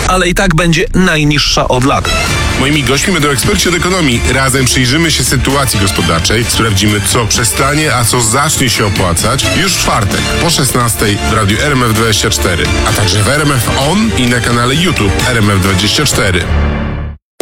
ale i tak będzie najniższa od lat. Moimi gośćmi będą eksperci od ekonomii. Razem przyjrzymy się sytuacji gospodarczej, sprawdzimy, co przestanie, a co zacznie się opłacać już w czwartek po 16 w radiu RMF24, a także w RMF On i na kanale YouTube RMF24.